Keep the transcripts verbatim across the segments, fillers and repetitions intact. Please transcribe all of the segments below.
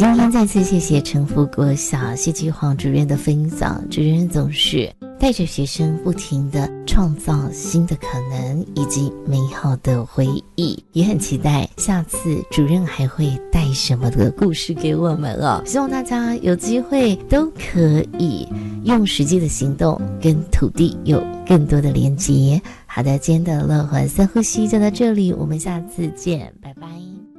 今天再次谢谢成福国小谢继煌主任的分享，主任总是带着学生不停地创造新的可能以及美好的回忆，也很期待下次主任还会带什么的故事给我们哦。希望大家有机会都可以用实际的行动跟土地有更多的连结。好的，今天的乐活深呼吸就到这里，我们下次见，拜拜。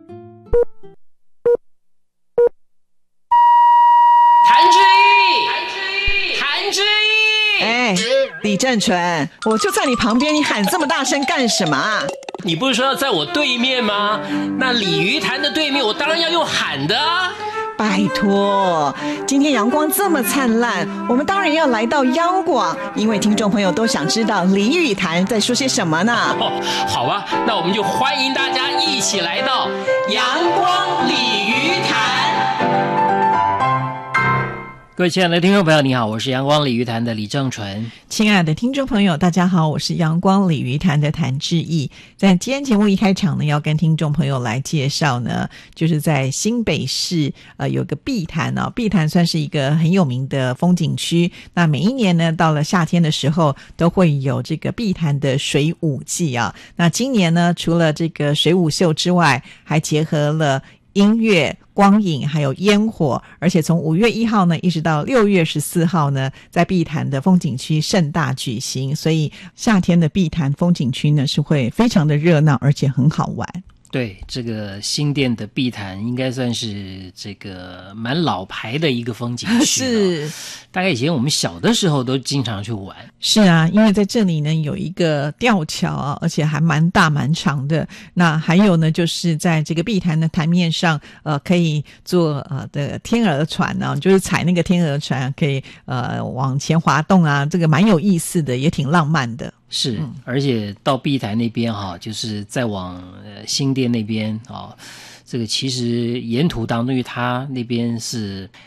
谭志毅，谭志毅， 哎，李正淳，我就在你旁边，你喊这么大声干什么啊？ 你不是说要在我对面吗？那鲤鱼潭的对面，我当然要用喊的啊！ 拜托，今天阳光这么灿烂，我们当然要来到央广，因为听众朋友都想知道鲤鱼潭在说些什么呢？ 哦，好啊，那我们就欢迎大家一起来到阳光鲤鱼潭。各位亲爱的听众朋友，你好，我是阳光鲤鱼潭的李正淳。 亲爱的听众朋友，大家好，我是阳光鲤鱼潭的谭志毅。在今天节目一开场呢，要跟听众朋友来介绍呢，就是在新北市呃有个碧潭哦，碧潭算是一个很有名的风景区。那每一年呢，到了夏天的时候，都会有这个碧潭的水舞季啊。那今年呢，除了这个水舞秀之外，还结合了音乐、光影还有烟火，而且从五月一号呢一直到六月十四号呢，在碧潭的风景区盛大举行，所以夏天的碧潭风景区呢是会非常的热闹，而且很好玩。 对，这个新店的碧潭应该算是这个蛮老牌的一个风景区、哦、 是， 大概以前我们小的时候都经常去玩。 是啊，因为在这里呢有一个吊桥啊，而且还蛮大蛮长的。那还有呢，就是在这个碧潭的潭面上，呃，可以坐呃的天鹅船啊，就是踩那个天鹅船，可以呃往前滑动啊，这个蛮有意思的，也挺浪漫的。 是，而且到碧潭那边哈，就是再往呃新店那边啊，这个其实沿途当中，因为它那边是